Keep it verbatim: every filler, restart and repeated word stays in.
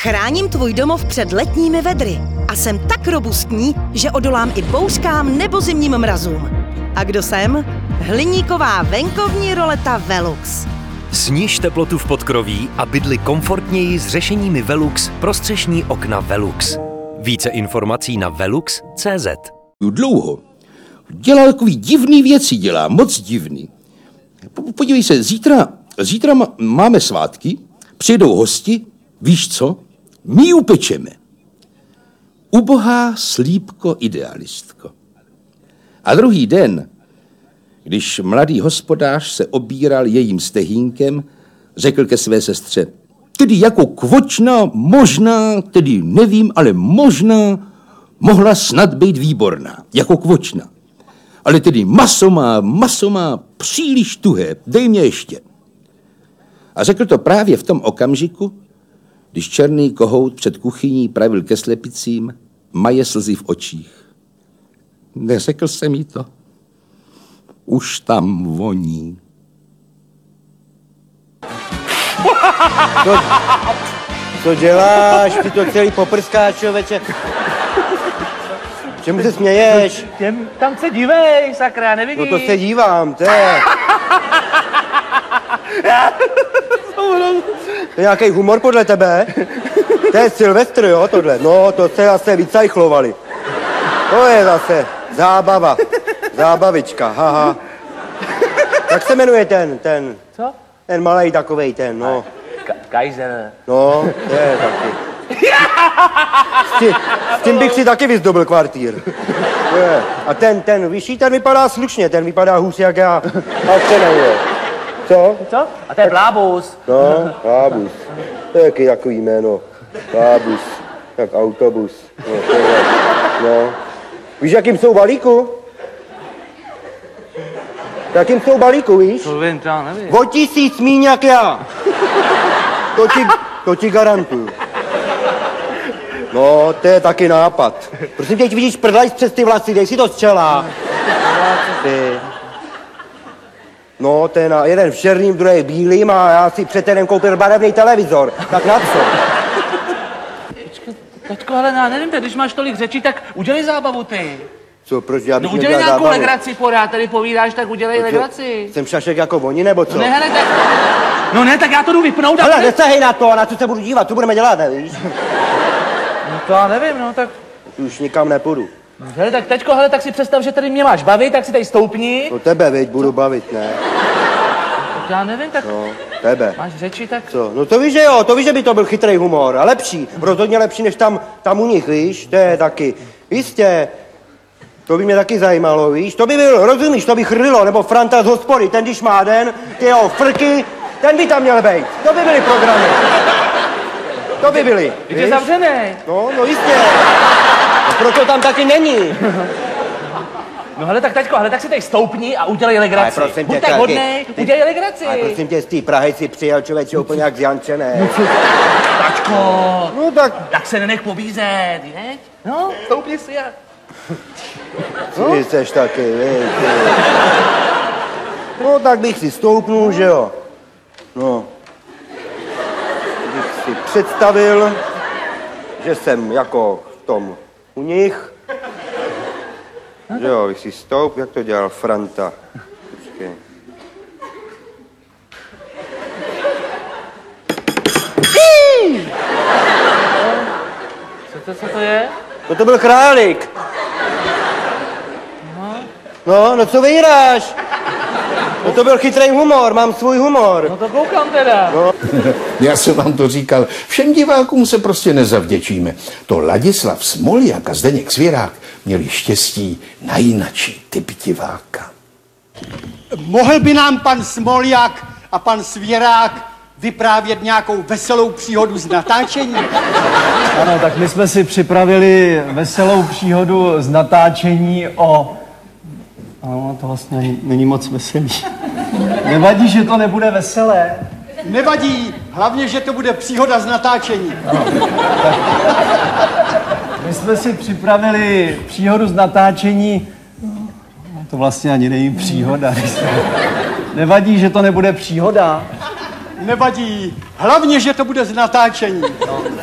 Chráním tvůj domov před letními vedry a jsem tak robustní, že odolám i bouřkám nebo zimním mrazům. A kdo jsem? Hliníková venkovní roleta Velux. Sniž teplotu v podkroví a bydli komfortněji s řešeními Velux pro střešní okna Velux. Více informací na velux tečka cé zet. Dlouho. Dělá takový divný věci, dělá, moc divný. Podívej se, zítra, zítra máme svátky, přijedou hosti, víš co? My ji upečeme. Ubohá slípko idealistko. A druhý den, když mladý hospodář se obíral jejím stehínkem, řekl ke své sestře, tedy jako kvočna, možná, tedy nevím, ale možná, mohla snad být výborná, jako kvočna. Ale tedy maso má, maso má příliš tuhé, dej mě ještě. A řekl to právě v tom okamžiku, když černý kohout před kuchyní pravil ke slepicím, maje slzy v očích. Neřekl jsem jí to. Už tam voní. Co, co děláš? Ty to celý poprskáš, člověče. Čemu se směješ? Těm, tam se dívej, sakra, nevidíš? No to se dívám, to je... To je nějaký humor podle tebe? To je Silvestr, jo, tohle? No, to se zase vycajchlovali. To je zase zábava. Zábavička, haha. Jak se jmenuje ten, ten? Co? Ten malej takovej ten, no. Ka- Kaiser. No, to je taky. S, tí, s tím bych si taky vyzdobil kvartír. To je. A ten, ten vyšší, ten vypadá slušně, ten vypadá hůř jak já. A co nejde? Co? Co? A to je Blábus. No, Blábus. To je jaký takový jméno. Blábus. Jak autobus. No, to je. No. Víš, jakým jsou balíku? Jakým jsou balíku, víš? To vím, to já nevím. O tisíc míň jak já. To ti, to ti garantuju. No, to je taky nápad. Prosím tě, vidíš prdlajs přes ty vlasy, dej si to z čela. Ty. No, ten jeden v černým, druhý v bílým a já si před ten koupil barevný televizor. Tak na co? Počkej, tačko, ale já nevím, když máš tolik řečí, tak udělej zábavu ty. Co, proč já bych No udělej nedělal nějakou zábavu? legraci pořád, tady povídáš, tak udělej Co, legraci. Jsem šašek jako oni, nebo co? Ne, hele, tak... No ne, tak já to jdu vypnout. Hele, nesahej na to, na co se budu dívat, co budeme dělat, nevíš? No to já nevím, no tak... Už nikam nepůjdu. Hele, tak teďko, hele, tak si představ, že tady mě máš bavit, tak si tady stoupni. No tebe, veď, budu bavit, ne? Tak já nevím, tak... No, tebe. Máš řeči, tak... Co? No to víš, že jo, to víš, že by to byl chytrý humor a lepší, rozhodně lepší než tam, tam u nich, víš, to je taky. Jistě, to by mě taky zajímalo, víš, to by byl, rozumíš, to by chrlilo, nebo Franta z hospody, ten když má den, ty jeho frky, ten by tam měl být, to by byly programy. To by byly, Teď je zavřený. No, no jistě. A proto tam taky není. No hele, tak taťko, hele, tak si tady stoupni a udělej legraci. Ale prosím tě, Buď tak taky. hodnej, Ty- udělej legraci. A prosím tě, z té Prahy si přijel člověče úplně jak z Jančené. Tačko, No tak, tak se nenech pobízet, ne? No, stoupni si a... ty seš taky, víš. ty. No tak bych si stoupnul, že jo. No. Bych si představil, že jsem jako v tom u nich. Že jo, bych si stoup, jak to dělal Franta. Počkej. Co to, co to je? No to byl králík. No, no co vyhráš? No to byl chytrý humor, mám svůj humor. No to koukám teda. No. Já jsem vám to říkal, všem divákům se prostě nezavděčíme. To Ladislav Smoljak a Zdeněk Svěrák měli štěstí na jinačí typ diváka. Mohl by nám pan Smoljak a pan Svěrák vyprávět nějakou veselou příhodu z natáčení? Ano, tak my jsme si připravili veselou příhodu z natáčení o... Ano, to vlastně není, není moc veselý. Nevadí, že to nebude veselé. Nevadí, hlavně, že to bude příhoda z natáčení. No, my jsme si připravili příhodu z natáčení... No, to vlastně ani není příhoda. Nevadí, že to nebude příhoda. Nevadí, hlavně, že to bude z natáčení.